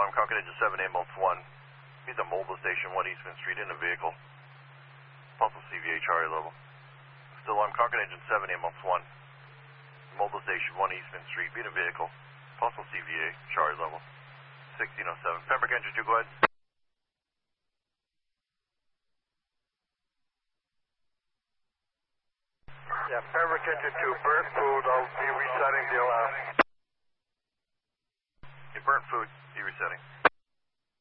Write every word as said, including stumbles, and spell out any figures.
alarm, Concord Engine seven, ambulance one. Meet the mobile station, one Eastman Street, in a vehicle. Possible C V A, Charlie level. Still alarm, Concord Engine seven, ambulance one. Mobile station, one Eastman Street, meet a vehicle. Possible C V A, Charlie level. sixteen oh seven. Pembroke Engine two, go ahead. Yeah, Pembroke Engine two, burnt food. I'll be resetting the alarm. You burnt food, you resetting.